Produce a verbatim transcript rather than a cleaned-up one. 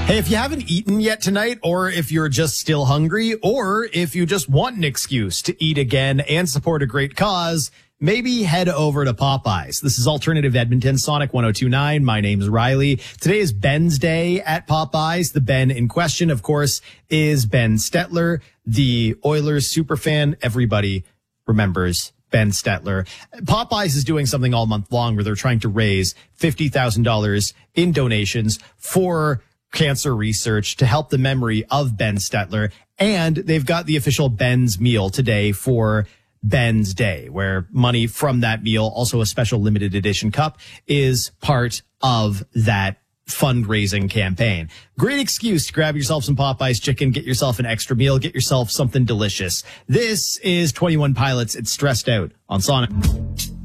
Hey, if you haven't eaten yet tonight, or if you're just still hungry, or if you just want an excuse to eat again and support a great cause, maybe head over to Popeyes. This is Alternative Edmonton, Sonic one oh two point nine. My name's Riley. Today is Ben's Day at Popeyes. The Ben in question, of course, is Ben Stetler, the Oilers superfan. Everybody remembers Ben Stetler. Popeyes is doing something all month long where they're trying to raise fifty thousand dollars in donations for cancer research to help the memory of Ben Stetler. And they've got the official Ben's meal today for Ben's Day, where money from that meal, also a special limited edition cup, is part of that fundraising campaign. Great excuse to grab yourself some Popeyes chicken, get yourself an extra meal, get yourself something delicious. This is twenty-one Pilots. It's Stressed Out on Sonic.